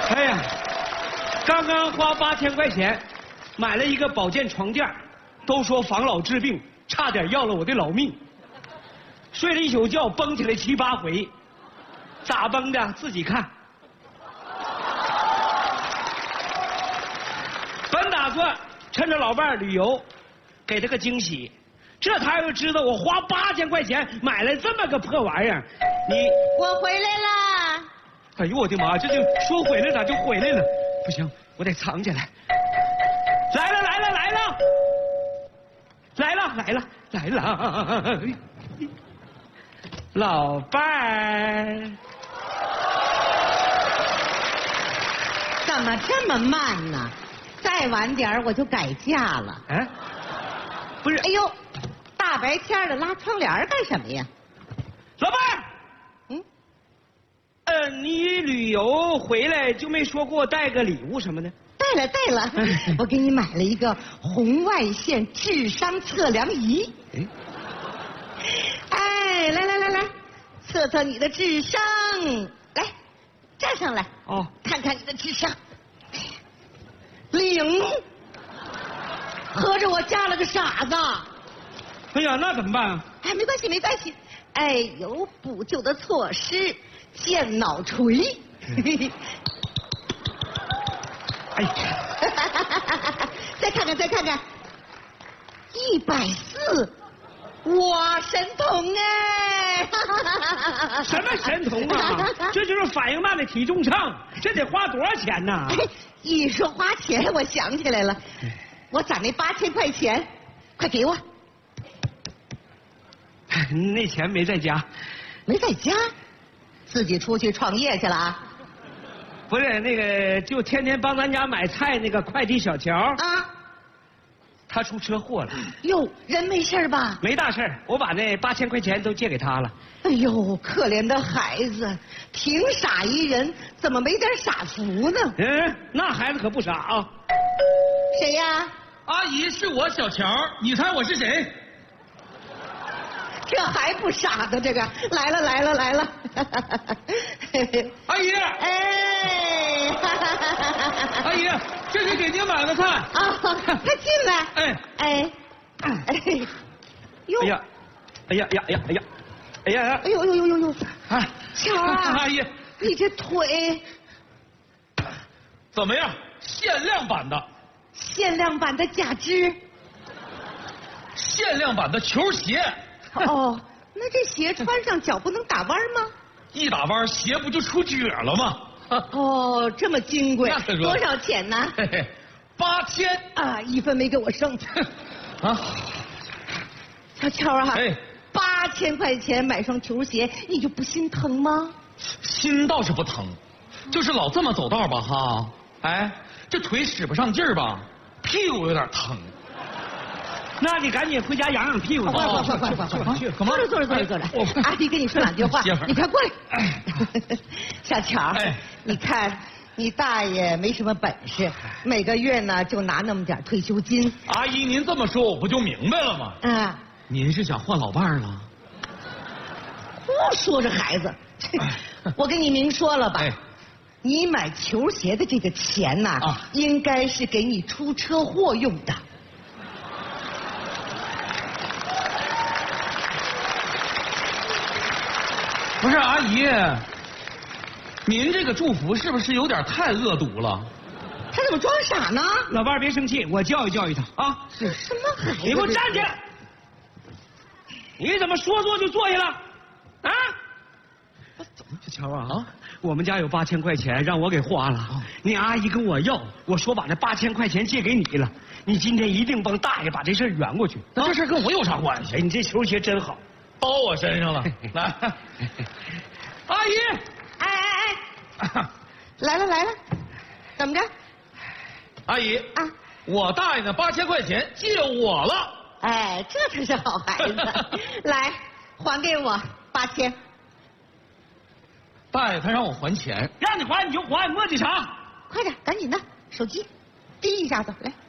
哎呀，刚刚花8000块钱买了一个保健床垫，都说防老治病，差点要了我的老命。睡了一宿觉，蹦起来7、8回，咋蹦的自己看。本打算趁着老伴儿旅游，给他个惊喜。这他要知道我花8000块钱买了这么个破玩意儿， 我回来啦！ 哎呦我的妈！这就说回来咋就回来了？不行，我得藏起来。来了！老伴儿， 怎么这么慢呢？再晚点我就改嫁了。 哎，不是， 哎呦，大白天的拉窗帘干什么呀？ 老伴儿，你旅游回来就没说给我带个礼物什么的？ 带了，我给你买了一个红外线智商测量仪。哎，来，测测你的智商，来，站上来， 哦， 看看你的智商，0，合着我嫁了个傻子。 哎呀，那怎么办啊？ 哎，没关系，哎，有补救的措施，健脑锤。 哎呀， 再看看，140，哇，神童哎！ 什么神童啊？这就是反应慢的体重秤，这得花多少钱呢？ 一说花钱，我想起来了，我攒那8000块钱，快给我。 那钱没在家， 没在家，自己出去创业去了啊？ 不是那个，就天天帮咱家买菜那个快递小乔啊， 他出车祸了。 哟，人没事吧？ 没大事，我把那8000块钱都借给他了。 哎呦，可怜的孩子，挺傻一人，怎么没点傻福呢？ 那孩子可不傻啊。 谁呀？ 阿姨，是我小乔，你猜我是谁？ 这还不傻的，这个来了。 阿姨， 哎， 阿姨，这是给您买的菜啊，快进来。哎，哟， 哎呀， 哎呦， 哎， 乔啊， 阿姨， 你这腿怎么样？限量版的假肢。 限量版的球鞋。 哦，那这鞋穿上脚不能打弯吗？ 一打弯，鞋不就出褶了吗？ 哦，这么金贵，多少钱呢 ？8000 啊，1分没给我剩。 啊， 小乔啊，8000块钱买双球鞋，你就不心疼吗？ 心倒是不疼，就是老这么走道吧哈，哎，这腿使不上劲儿吧，屁股有点疼。 那你赶紧回家养养屁股。 快， 干嘛？ 坐着。阿姨跟你说2句话，你快过来。小乔，你看你大爷没什么本事，每个月呢就拿那么点退休金。 阿姨，您这么说我不就明白了吗？ 啊， 您是想换老伴儿了？ 胡说这孩子，我跟你明说了吧。你买球鞋的这个钱呐，应该是给你出车祸用的。 不是阿姨，您这个祝福是不是有点太恶毒了？ 他怎么装傻呢？ 老伴儿别生气，我教育他啊。 是什么孩子？ 你给我站起来！你怎么说做就做下了？啊？小乔啊，我们家有8000块钱让我给花了，你阿姨跟我要，我说把那8000块钱借给你了，你今天一定帮大爷把这事圆过去。 那这事跟我有啥关系？ 哎，你这球鞋真好。 包我身上了，来，阿姨， 来了，怎么着？ 阿姨啊，我大爷那8000块钱借我了。 哎，这才是好孩子。来，还给我8000。 大爷他让我还钱， 让你还你就还，磨叽啥？ 快点，赶紧的，手机，滴一下子来。